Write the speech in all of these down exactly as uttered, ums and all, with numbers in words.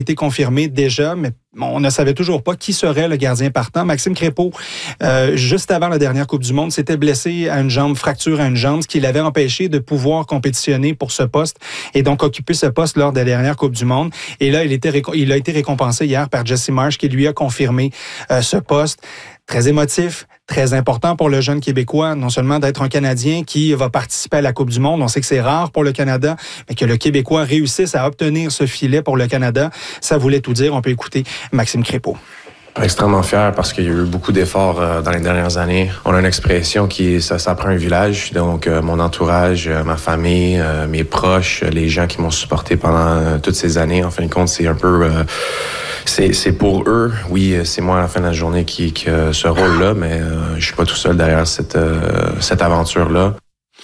été confirmé déjà, mais on ne savait toujours pas qui serait le gardien partant. Maxime Crépeau, euh, juste avant la dernière Coupe du Monde, s'était blessé à une jambe, fracture à une jambe, ce qui l'avait empêché de pouvoir compétitionner pour ce poste et donc occuper ce poste lors de la dernière Coupe du Monde. Et là, il, était réco- il a été récompensé hier par Jesse Marsh qui lui a confirmé euh, ce poste. Très émotif, très important pour le jeune Québécois, non seulement d'être un Canadien qui va participer à la Coupe du Monde, on sait que c'est rare pour le Canada, mais que le Québécois réussisse à obtenir ce filet pour le Canada, ça voulait tout dire. On peut écouter Maxime Crépeau. Extrêmement fier parce qu'il y a eu beaucoup d'efforts euh, dans les dernières années. On a une expression qui ça, ça prend un village. Donc, euh, mon entourage, euh, ma famille, euh, mes proches, les gens qui m'ont supporté pendant euh, toutes ces années. En fin de compte, c'est un peu... Euh, c'est, c'est pour eux. Oui, c'est moi à la fin de la journée qui, qui a ce rôle-là, mais euh, je suis pas tout seul derrière cette, euh, cette aventure-là.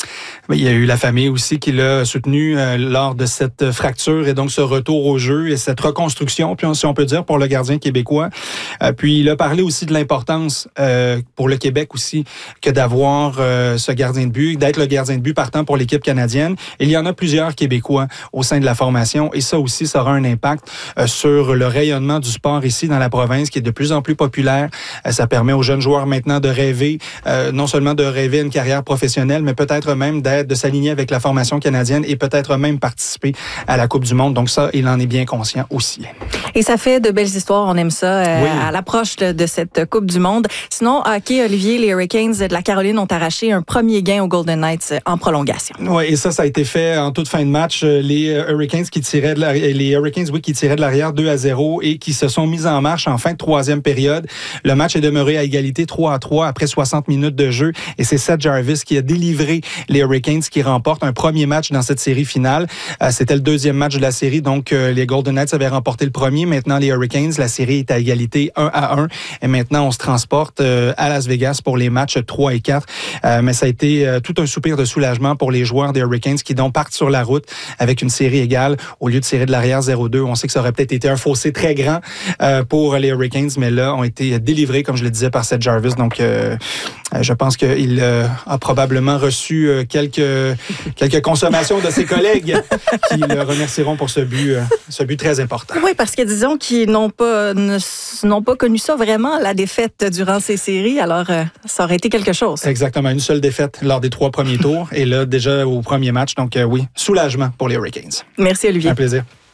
Il y a eu la famille aussi qui l'a soutenu euh, lors de cette fracture et donc ce retour au jeu et cette reconstruction, puis si on peut dire, pour le gardien québécois. Euh, puis il a parlé aussi de l'importance euh, pour le Québec aussi que d'avoir euh, ce gardien de but, d'être le gardien de but partant pour l'équipe canadienne. Il y en a plusieurs Québécois au sein de la formation et ça aussi, ça aura un impact euh, sur le rayonnement du sport ici dans la province qui est de plus en plus populaire. Euh, ça permet aux jeunes joueurs maintenant de rêver, euh, non seulement de rêver une carrière professionnelle, mais peut-être même d'être de s'aligner avec la formation canadienne et peut-être même participer à la Coupe du Monde. Donc ça, il en est bien conscient aussi. Et ça fait de belles histoires, on aime ça, euh, oui. à l'approche de, de cette Coupe du Monde. Sinon, hockey, Olivier, les Hurricanes de la Caroline ont arraché un premier gain aux Golden Knights en prolongation. Oui, et ça, ça a été fait en toute fin de match. Les Hurricanes qui tiraient de la, les Hurricanes, oui, qui tiraient de l'arrière deux à zéro et qui se sont mis en marche en fin de troisième période. Le match est demeuré à égalité trois à trois après soixante minutes de jeu et c'est Seth Jarvis qui a délivré les Hurricanes qui remportent un premier match dans cette série finale. Euh, c'était le deuxième match de la série, donc euh, les Golden Knights avaient remporté le premier. Maintenant, les Hurricanes, la série est à égalité un à un. Et maintenant, on se transporte euh, à Las Vegas pour les matchs trois et quatre. Euh, mais ça a été euh, tout un soupir de soulagement pour les joueurs des Hurricanes qui donc partent sur la route avec une série égale au lieu de tirer de l'arrière zéro deux. On sait que ça aurait peut-être été un fossé très grand euh, pour les Hurricanes, mais là, ont été délivrés, comme je le disais, par Seth Jarvis. Donc, euh, je pense qu'il euh, a probablement reçu euh, quelques quelques consommations de ses collègues qui le remercieront pour ce but, ce but très important. Oui, parce que disons qu'ils n'ont pas, ne, n'ont pas connu ça vraiment, la défaite durant ces séries, alors euh, ça aurait été quelque chose. Exactement, une seule défaite lors des trois premiers tours et là, déjà au premier match. Donc euh, oui, soulagement pour les Hurricanes. Merci Olivier. Un plaisir.